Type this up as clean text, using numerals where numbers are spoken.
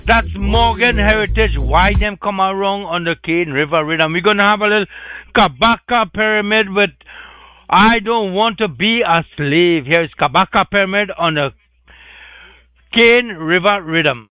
That's Morgan Heritage. Why them come around on the Cane River Rhythm? We're gonna have a little Kabaka Pyramid with I Don't Want to Be a Slave. Here's Kabaka Pyramid on the Cane River Rhythm.